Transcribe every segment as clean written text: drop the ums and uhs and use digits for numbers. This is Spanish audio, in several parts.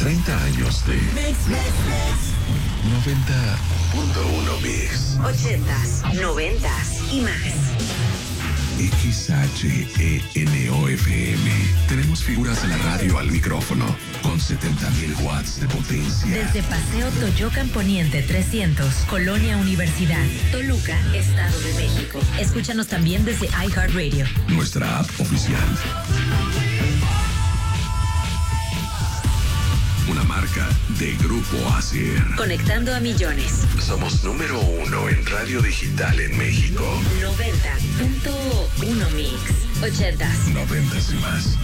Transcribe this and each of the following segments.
30 años de Mix. 90.1 Mix. 80s, 90s y más. XHENOFM. Tenemos figuras de la radio al micrófono con 70,000 watts de potencia. Desde Paseo Toyocan Poniente 300, Colonia Universidad, Toluca, Estado de México. Escúchanos también desde iHeartRadio. Nuestra app oficial. Una marca de Grupo ASIR. Conectando a millones. Somos número 1 en radio digital en México. 90.1 Mix. 80s. 90s y más.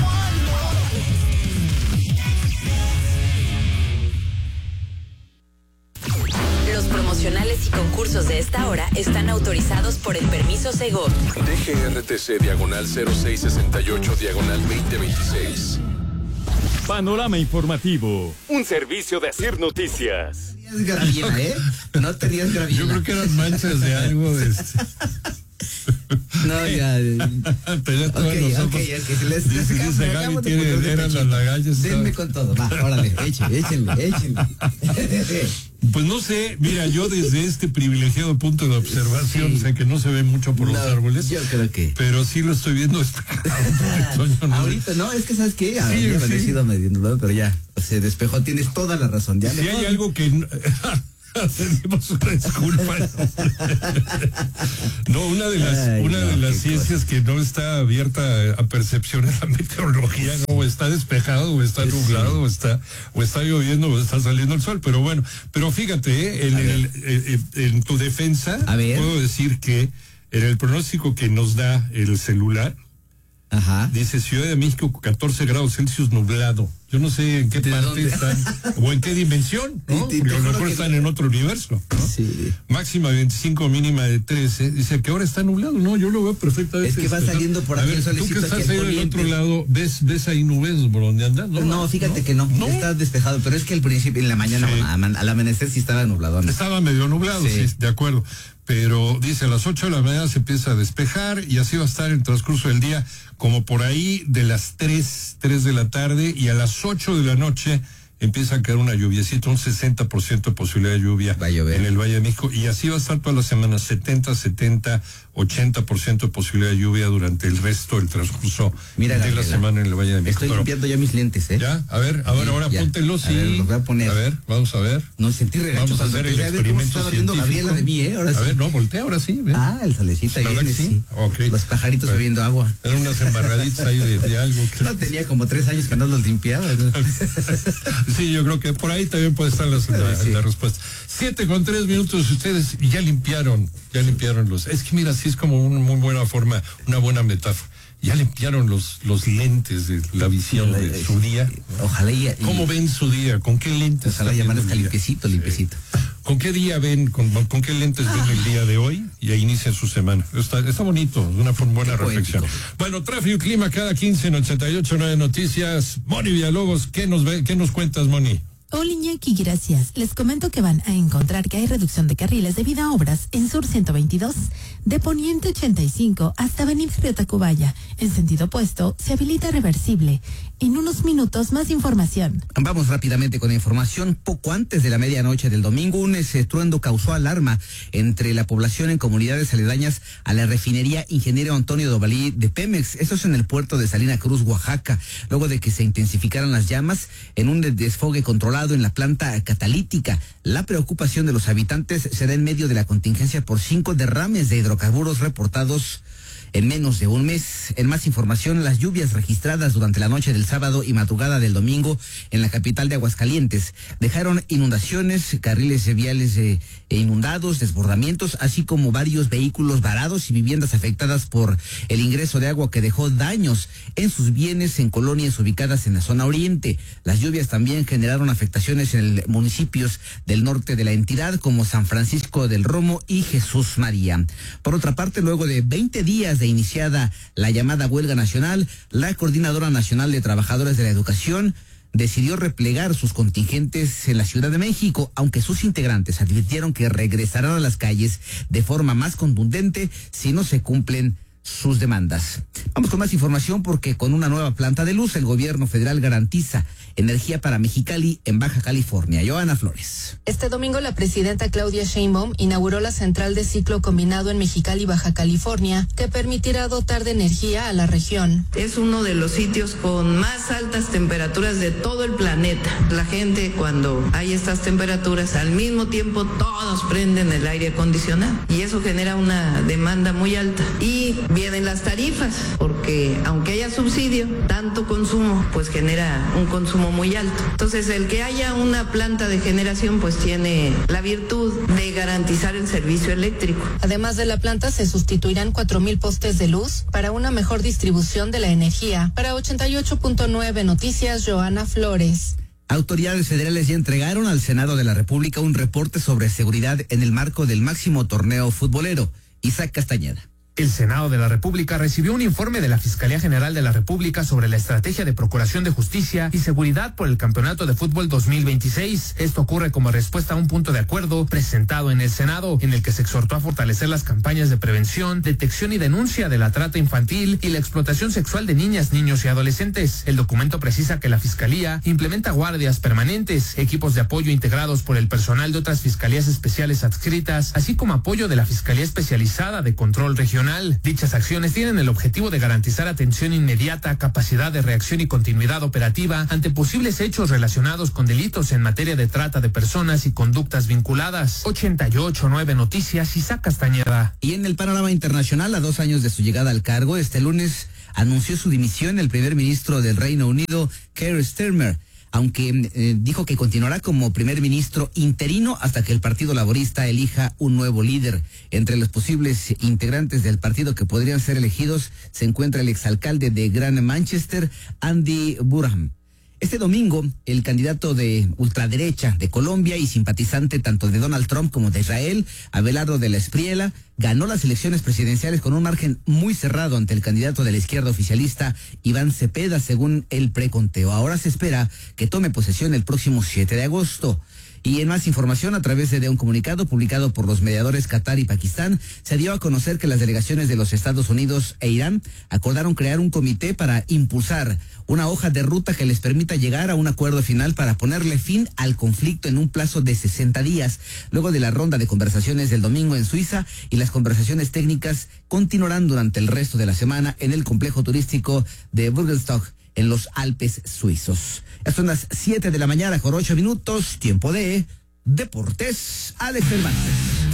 Los promocionales y concursos de esta hora están autorizados por el permiso Segov. DGRTC diagonal 0668 diagonal 2026. Panorama informativo. Un servicio de ASIR Noticias. Gravina, ¿eh? No tenías gravina. Yo creo que eran manchas de algo de No, ya. Pero Ok. Dice Gaby, eran las lagallas. Denme con todo. Va, órale, échenle. Pues no sé, mira, yo desde este privilegiado punto de observación, sí, sé que no se ve mucho por los árboles. Yo creo que. Pero sí lo estoy viendo. Ahorita, no, es que ¿sabes qué? Había parecido medio nublado, pero ya se despejó, tienes toda la razón. Ya si hay algo que... Pedimos una disculpa. No, una de las ciencias que no está abierta a percepción es la meteorología, ¿no? O está despejado, o está nublado, o está lloviendo, o está saliendo el sol. Pero bueno, pero fíjate, en tu defensa, puedo decir que en el pronóstico que nos da el celular, ajá, dice Ciudad de México 14 grados Celsius nublado. Yo no sé en qué parte están o en qué dimensión, ¿no? Porque a lo mejor están en otro universo, ¿no? Sí. Máxima 25, mínima de 13. Dice que ahora está nublado. No, yo lo veo perfectamente. Es que va saliendo por aquí el solecito. Tú que estás ahí del otro lado, ¿ves ahí nubes por donde andas? No, fíjate que no. Está despejado, pero es que al principio, en la mañana, sí, al amanecer sí estaba nublado, ¿no? Estaba medio nublado, sí, de acuerdo. Pero dice a las 8 de la mañana se empieza a despejar y así va a estar en el transcurso del día, como por ahí de las 3 de la tarde, y a las 8 de la noche empieza a caer una lluviecita, un 60% de posibilidad de lluvia en el Valle de México, y así va a estar toda la semana, 80% de posibilidad de lluvia durante el resto del transcurso de la semana en el Valle de México. Estoy limpiando ya mis lentes, ¿eh? Ya, a ver, ahora póntelos, sí. A ver, los voy a poner. A ver, vamos a ver. No sentí regacho. Vamos a hacer el experimento científico. Gabriela de mí, ¿eh? Ahora sí. A ver, no, voltea, ahora sí. ¿Ven? El solecito ahí viene, sí. Okay. Los pajaritos bebiendo agua. Eran unas embarraditas ahí de algo. No, tenía como 3 años que no los limpiaba, ¿no? Sí, yo creo que por ahí también puede estar la respuesta. 7:03, ustedes ya limpiaron los. Es que mira, sí es como una muy buena forma, una buena metáfora. Ya limpiaron los lentes de la visión de su día. Ojalá ¿Cómo ven su día? ¿Con qué lentes? Ojalá amanezca limpiecito. ¿Con qué día ven, con qué lentes ven el día de hoy? Y ahí inicia su semana. Está bonito, una buena reflexión. Bueno, tráfico y clima cada 15 en 88.9 Noticias. Moni Villalobos, ¿qué nos cuentas, Moni? Hola Iñaki, gracias. Les comento que van a encontrar que hay reducción de carriles debido a obras en Sur 122, de Poniente 85 hasta Avenida Río Tacubaya. En sentido opuesto, se habilita reversible. En unos minutos, más información. Vamos rápidamente con la información. Poco antes de la medianoche del domingo, un estruendo causó alarma entre la población en comunidades aledañas a la refinería Ingeniero Antonio Dovalí de Pemex. Esto es en el puerto de Salina Cruz, Oaxaca, luego de que se intensificaran las llamas en un desfogue controlado en la planta catalítica. La preocupación de los habitantes se da en medio de la contingencia por 5 derrames de hidrocarburos reportados en menos de un mes. En más información, las lluvias registradas durante la noche del sábado y madrugada del domingo en la capital de Aguascalientes dejaron inundaciones, carriles viales inundados, desbordamientos, así como varios vehículos varados y viviendas afectadas por el ingreso de agua que dejó daños en sus bienes en colonias ubicadas en la zona oriente. Las lluvias también generaron afectaciones en municipios del norte de la entidad como San Francisco del Romo y Jesús María. Por otra parte, luego de 20 días de iniciada la llamada huelga nacional, la Coordinadora Nacional de Trabajadores de la Educación decidió replegar sus contingentes en la Ciudad de México, aunque sus integrantes advirtieron que regresarán a las calles de forma más contundente si no se cumplen sus demandas. Vamos con más información porque con una nueva planta de luz el gobierno federal garantiza energía para Mexicali en Baja California. Joana Flores. Este domingo la presidenta Claudia Sheinbaum inauguró la central de ciclo combinado en Mexicali, Baja California, que permitirá dotar de energía a la región. Es uno de los sitios con más altas temperaturas de todo el planeta. La gente, cuando hay estas temperaturas, al mismo tiempo todos prenden el aire acondicionado y eso genera una demanda muy alta. Y vienen las tarifas, porque aunque haya subsidio, tanto consumo pues genera un consumo muy alto. Entonces el que haya una planta de generación pues tiene la virtud de garantizar el servicio eléctrico. Además de la planta se sustituirán 4,000 postes de luz para una mejor distribución de la energía. Para 88.9 Noticias, Joana Flores. Autoridades federales ya entregaron al Senado de la República un reporte sobre seguridad en el marco del máximo torneo futbolero. Isaac Castañeda. El Senado de la República recibió un informe de la Fiscalía General de la República sobre la estrategia de procuración de justicia y seguridad por el Campeonato de Fútbol 2026. Esto ocurre como respuesta a un punto de acuerdo presentado en el Senado, en el que se exhortó a fortalecer las campañas de prevención, detección y denuncia de la trata infantil y la explotación sexual de niñas, niños y adolescentes. El documento precisa que la Fiscalía implementa guardias permanentes, equipos de apoyo integrados por el personal de otras fiscalías especiales adscritas, así como apoyo de la Fiscalía Especializada de Control Regional. Dichas acciones tienen el objetivo de garantizar atención inmediata, capacidad de reacción y continuidad operativa ante posibles hechos relacionados con delitos en materia de trata de personas y conductas vinculadas. 88.9 Noticias, Isaac Castañeda. Y en el panorama internacional, a 2 años de su llegada al cargo, este lunes anunció su dimisión el primer ministro del Reino Unido, Keir Starmer, aunque dijo que continuará como primer ministro interino hasta que el Partido Laborista elija un nuevo líder. Entre los posibles integrantes del partido que podrían ser elegidos se encuentra el exalcalde de Gran Manchester, Andy Burnham. Este domingo, el candidato de ultraderecha de Colombia y simpatizante tanto de Donald Trump como de Israel, Abelardo de la Espriella, ganó las elecciones presidenciales con un margen muy cerrado ante el candidato de la izquierda oficialista, Iván Cepeda, según el preconteo. Ahora se espera que tome posesión el próximo 7 de agosto. Y en más información, a través de un comunicado publicado por los mediadores Qatar y Pakistán, se dio a conocer que las delegaciones de los Estados Unidos e Irán acordaron crear un comité para impulsar una hoja de ruta que les permita llegar a un acuerdo final para ponerle fin al conflicto en un plazo de 60 días, luego de la ronda de conversaciones del domingo en Suiza, y las conversaciones técnicas continuarán durante el resto de la semana en el complejo turístico de Burgenstock, en los Alpes suizos. Son las 7 de la mañana con 8 minutos, tiempo de Deportes. Alex Cervantes.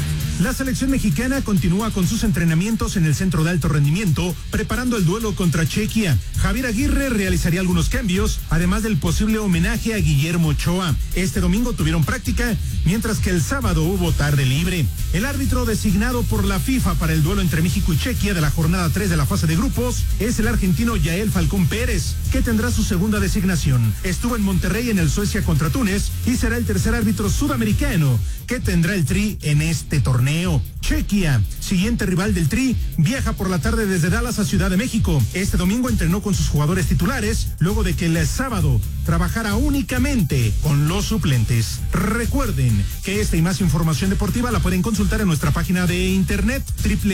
La selección mexicana continúa con sus entrenamientos en el centro de alto rendimiento, preparando el duelo contra Chequia. Javier Aguirre realizaría algunos cambios, además del posible homenaje a Guillermo Ochoa. Este domingo tuvieron práctica, mientras que el sábado hubo tarde libre. El árbitro designado por la FIFA para el duelo entre México y Chequia de la jornada 3 de la fase de grupos es el argentino Yael Falcón Pérez, que tendrá su segunda designación. Estuvo en Monterrey en el Suecia contra Túnez y será el tercer árbitro sudamericano que tendrá el Tri en este torneo. Chequia, siguiente rival del Tri, viaja por la tarde desde Dallas a Ciudad de México. Este domingo entrenó con sus jugadores titulares, luego de que el sábado trabajara únicamente con los suplentes. Recuerden que esta y más información deportiva la pueden consultar en nuestra página de internet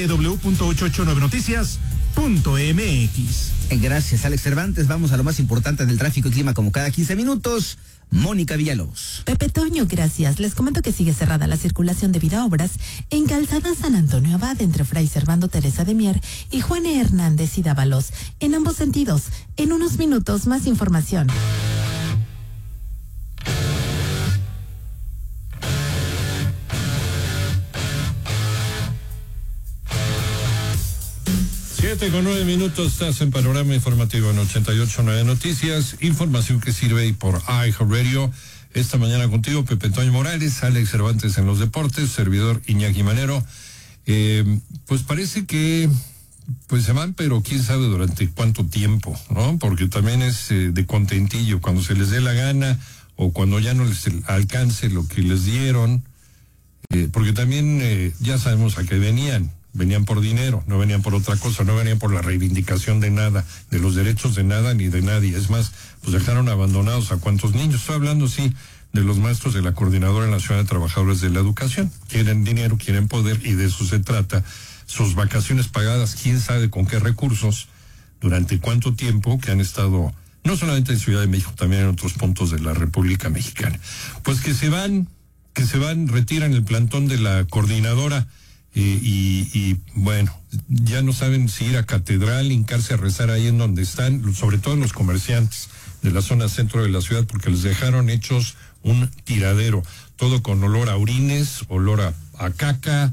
www.889noticias.mx. Gracias, Alex Cervantes. Vamos a lo más importante del tráfico y clima como cada 15 minutos. Mónica Villalobos. Pepe Toño, gracias. Les comento que sigue cerrada la circulación debido a obras en Calzada San Antonio Abad entre Fray Servando Teresa de Mier y Juan E. Hernández y Dávalos. En ambos sentidos. En unos minutos más información. Con 9 minutos, estás en Panorama Informativo en 88.9 Noticias, información que sirve y por iHeartRadio. Esta mañana contigo, Pepe Toño Morales, Alex Cervantes en los deportes, servidor Iñaki Manero. Pues parece que se van, pero quién sabe durante cuánto tiempo, ¿no? Porque también es de contentillo, cuando se les dé la gana o cuando ya no les alcance lo que les dieron, porque también ya sabemos a qué venían por dinero, no venían por otra cosa, no venían por la reivindicación de nada, de los derechos de nada ni de nadie. Es más, pues dejaron abandonados a cuantos niños. Estoy hablando, sí, de los maestros de la Coordinadora Nacional de Trabajadores de la Educación. Quieren dinero, quieren poder, y de eso se trata sus vacaciones pagadas, quién sabe con qué recursos, durante cuánto tiempo, que han estado no solamente en Ciudad de México, también en otros puntos de la República Mexicana. Pues que se van, retiran el plantón de la coordinadora y bueno, ya no saben si ir a Catedral, hincarse a rezar ahí en donde están, sobre todo los comerciantes de la zona centro de la ciudad, porque les dejaron hechos un tiradero, todo con olor a orines, olor a caca.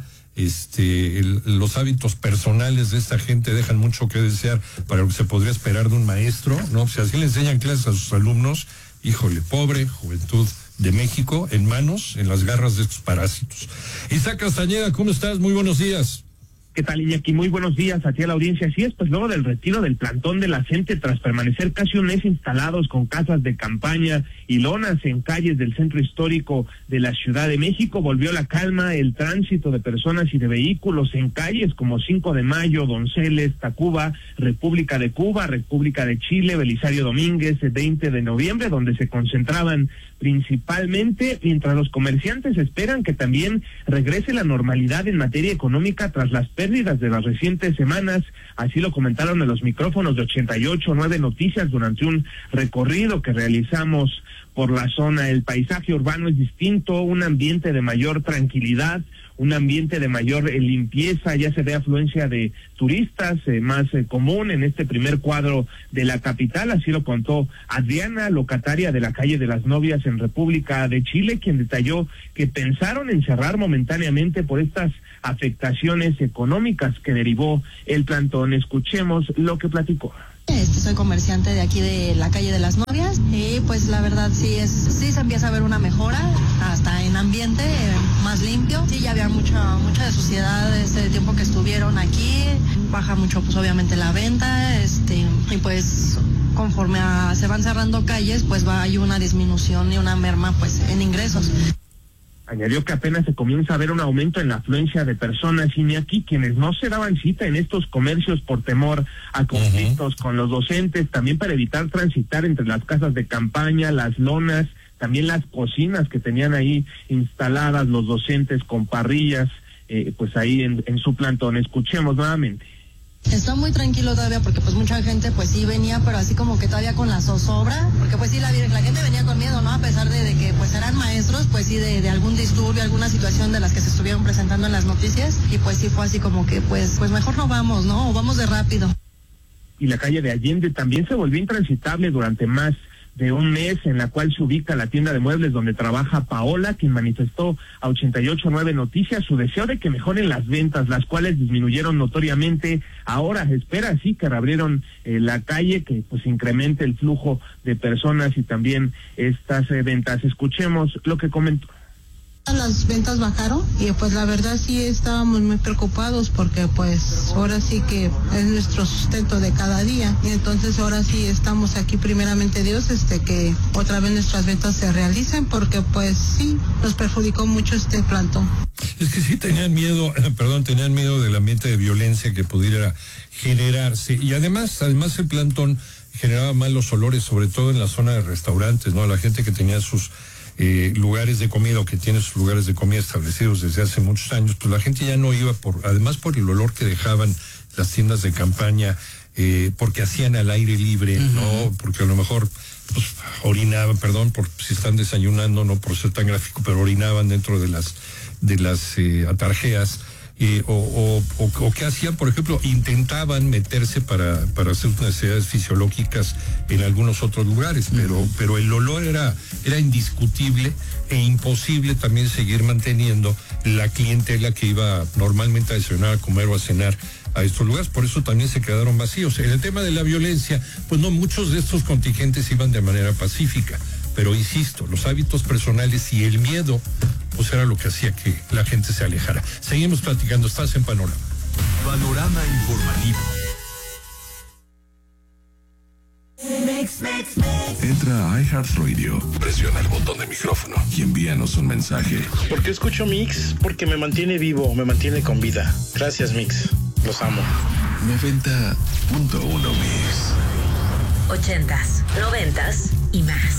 Los hábitos personales de esta gente dejan mucho que desear para lo que se podría esperar de un maestro, ¿no? Si así le enseñan clases a sus alumnos, híjole, pobre juventud de México en las garras de estos parásitos. Isaac Castañeda, ¿cómo estás? Muy buenos días. ¿Qué tal, Iñaki? Muy buenos días a ti, a la audiencia. Así es, pues luego del retiro del plantón de la gente, tras permanecer casi un mes instalados con casas de campaña y lonas en calles del centro histórico de la Ciudad de México, volvió la calma, el tránsito de personas y de vehículos en calles como 5 de Mayo, Donceles, Tacuba, República de Cuba, República de Chile, Belisario Domínguez, 20 de noviembre, donde se concentraban principalmente, mientras los comerciantes esperan que también regrese la normalidad en materia económica tras las pérdidas de las recientes semanas. Así lo comentaron en los micrófonos de 88.9 Noticias durante un recorrido que realizamos por la zona. El paisaje urbano es distinto, un ambiente de mayor tranquilidad, un ambiente de mayor limpieza, ya se ve afluencia de turistas más común en este primer cuadro de la capital, así lo contó Adriana, locataria de la calle de las Novias en República de Chile, quien detalló que pensaron en cerrar momentáneamente por estas afectaciones económicas que derivó el plantón. Escuchemos lo que platicó. Soy comerciante de aquí de la calle de las Novias y pues la verdad sí se empieza a ver una mejora, hasta en ambiente más limpio. Sí, ya había mucha de suciedad ese tiempo que estuvieron aquí, baja mucho pues obviamente la venta, y pues conforme se van cerrando calles pues hay una disminución y una merma pues en ingresos. Añadió que apenas se comienza a ver un aumento en la afluencia de personas, y aquí quienes no se daban cita en estos comercios por temor a conflictos con los docentes, también para evitar transitar entre las casas de campaña, las lonas, también las cocinas que tenían ahí instaladas los docentes con parrillas, pues ahí en su plantón. Escuchemos nuevamente. Está muy tranquilo todavía porque pues mucha gente pues sí venía, pero así como que todavía con la zozobra, porque pues sí la gente venía con miedo, ¿no? A pesar de que pues eran maestros, pues sí de algún disturbio, alguna situación de las que se estuvieron presentando en las noticias, y pues sí fue así como que pues mejor no vamos, ¿no? O vamos de rápido. Y la calle de Allende también se volvió intransitable durante más de un mes, en la cual se ubica la tienda de muebles donde trabaja Paola, quien manifestó a 88.9 Noticias su deseo de que mejoren las ventas, las cuales disminuyeron notoriamente. Ahora espera así que reabrieron la calle, que pues incremente el flujo de personas y también estas ventas. Escuchemos lo que comentó. Las ventas bajaron y pues la verdad sí estábamos muy preocupados porque pues ahora sí que es nuestro sustento de cada día, y entonces ahora sí estamos aquí primeramente Dios que otra vez nuestras ventas se realicen, porque pues sí nos perjudicó mucho este plantón. Es que sí tenían miedo del ambiente de violencia que pudiera generarse, y además el plantón generaba malos olores, sobre todo en la zona de restaurantes, ¿no? La gente que tenía sus lugares de comida, o que tiene sus lugares de comida establecidos desde hace muchos años, pues la gente ya no iba además por el olor que dejaban las tiendas de campaña, porque hacían al aire libre, ¿no? Porque a lo mejor pues orinaban, por si están desayunando, no por ser tan gráfico, pero orinaban dentro de las atarjeas. O que hacían, por ejemplo, intentaban meterse para hacer necesidades fisiológicas en algunos otros lugares, pero el olor era indiscutible e imposible también seguir manteniendo la clientela que iba normalmente a desayunar, a comer o a cenar a estos lugares. Por eso también se quedaron vacíos. En el tema de la violencia, pues no, muchos de estos contingentes iban de manera pacífica, pero insisto, los hábitos personales y el miedo pues era lo que hacía que la gente se alejara. Seguimos platicando, estás en Panorama. Panorama informativo. Entra a iHeartRadio, presiona el botón de micrófono y envíanos un mensaje. ¿Por qué escucho Mix? Porque me mantiene vivo, me mantiene con vida. Gracias, Mix. Los amo. 90.1 Mix. 80s, 90s y más.